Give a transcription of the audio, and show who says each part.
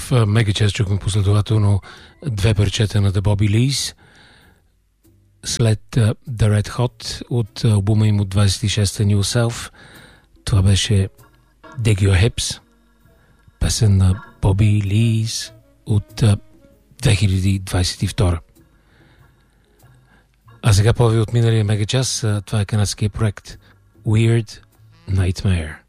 Speaker 1: Мегачас чухме последователно две парчета на The Bobby Lees. След The Red Hot от албума им от 26-та New Self. Това беше Dig Your Hips, песен на Bobby Lees от 2022. А сега повече от миналия мегачас, това е канадския проект Weird Nightmare.